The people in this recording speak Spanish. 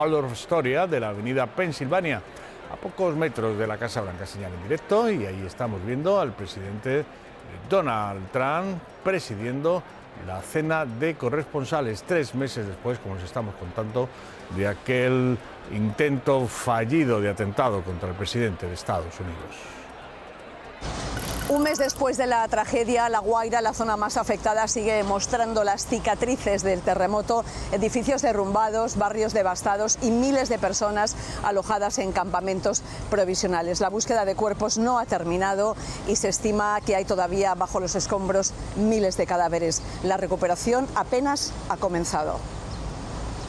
Waldorf Astoria de la avenida Pensilvania, a pocos metros de la Casa Blanca, señal en directo, y ahí estamos viendo al presidente Donald Trump presidiendo la cena de corresponsales 3 meses después, como les estamos contando, de aquel intento fallido de atentado contra el presidente de Estados Unidos. Un mes después de la tragedia, La Guaira, la zona más afectada, sigue mostrando las cicatrices del terremoto, edificios derrumbados, barrios devastados y miles de personas alojadas en campamentos provisionales. La búsqueda de cuerpos no ha terminado y se estima que hay todavía bajo los escombros miles de cadáveres. La recuperación apenas ha comenzado.